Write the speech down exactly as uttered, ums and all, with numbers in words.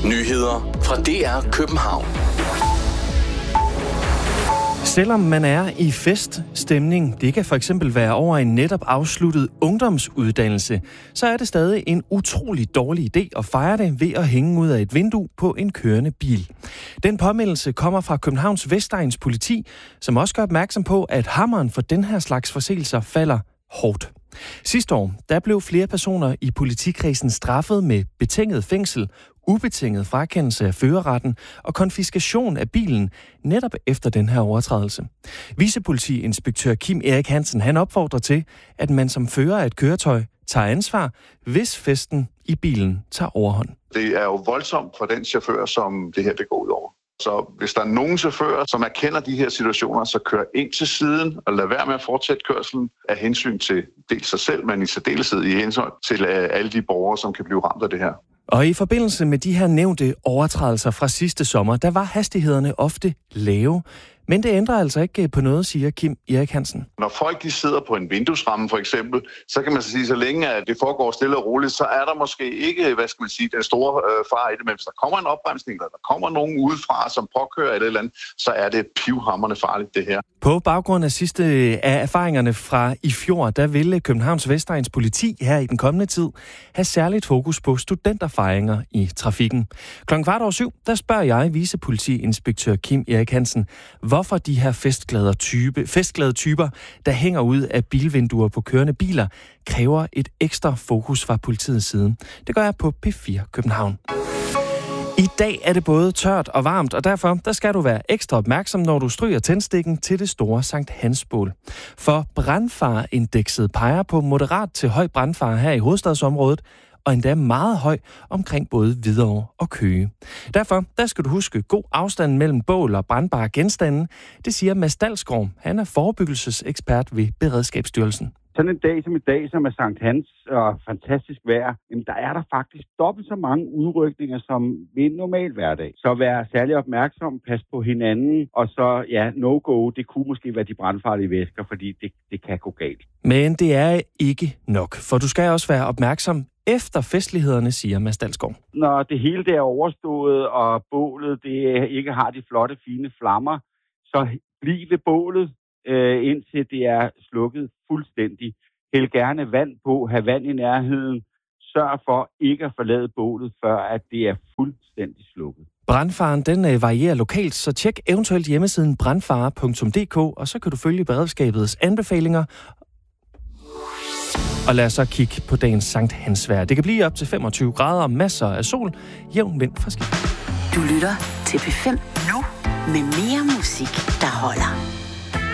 Nyheder fra D R København. Selvom man er i feststemning, det kan for eksempel være over en netop afsluttet ungdomsuddannelse, så er det stadig en utrolig dårlig idé at fejre det ved at hænge ud af et vindue på en kørende bil. Den påmeldelse kommer fra Københavns Vestegns politi, som også gør opmærksom på, at hammeren for den her slags forseelser falder hårdt. Sidste år, der blev flere personer i politikredsen straffet med betinget fængsel, ubetinget frakendelse af førerretten og konfiskation af bilen netop efter den her overtrædelse. Vicepolitiinspektør Kim Erik Hansen, han opfordrer til, at man som fører af et køretøj tager ansvar, hvis festen i bilen tager overhånd. Det er jo voldsomt for den chauffør, som det her det går ud over. Så hvis der er nogen chauffører, som erkender de her situationer, så kør ind til siden og lad være med at fortsætte kørslen af hensyn til dels sig selv, men i særdeleshed i hensyn til alle de borgere, som kan blive ramt af det her. Og i forbindelse med de her nævnte overtrædelser fra sidste sommer, der var hastighederne ofte lave. Men det ændrer altså ikke på noget, siger Kim Erik Hansen. Når folk de sidder på en vinduesramme for eksempel, så kan man sige, så længe at det foregår stille og roligt, så er der måske ikke, hvad skal man sige, den store øh, fare i det. Men hvis der kommer en opbremsning, eller der kommer nogen udefra, som påkører et eller andet, så er det pivhamrende farligt det her. På baggrund af sidste af erfaringerne fra i fjor, der ville Københavns Vestegns politi her i den kommende tid have særligt fokus på studenterfejringer i trafikken. Klokken kvart over syv, der spørger jeg vicepolitiinspektør Kim Erik Hansen, hvorfor de her festglade, type, festglade typer, der hænger ud af bilvinduer på kørende biler, kræver et ekstra fokus fra politiets side. Det gør jeg på P fire København. I dag er det både tørt og varmt, og derfor der skal du være ekstra opmærksom, når du stryger tændstikken til det store Sankt Hans-bål. For brandfareindekset peger på moderat til høj brandfare her i hovedstadsområdet, og endda meget høj omkring både Hvidovre og Køge. Derfor der skal du huske god afstand mellem bål og brandbare genstande. Det siger Mads Dalsgaard. Han er forebyggelsesekspert ved Beredskabsstyrelsen. Sådan en dag som i dag, som er Sankt Hans og fantastisk vejr, jamen der er der faktisk dobbelt så mange udrykninger som ved en normal hverdag. Så vær særlig opmærksom, pas på hinanden, og så ja, no-go, det kunne måske være de brandfarlige væsker, fordi det, det kan gå galt. Men det er ikke nok, for du skal også være opmærksom efter festlighederne, siger Mads Dalsgaard. Når det hele det er overstået, og bålet det ikke har de flotte, fine flammer, så bliv ved bålet, øh, indtil det er slukket fuldstændig. Hæld gerne vand på, have vand i nærheden. Sørg for ikke at forlade bålet, før at det er fuldstændig slukket. Brandfaren den varierer lokalt, så tjek eventuelt hjemmesiden brandfare punktum d k, og så kan du følge beredskabets anbefalinger. Og lad os så kigge på dagens Sankt Hans-vejr. Det kan blive op til femogtyve grader, masser af sol, jævn vind fra skift. Du lytter til P fem nu med mere musik, der holder.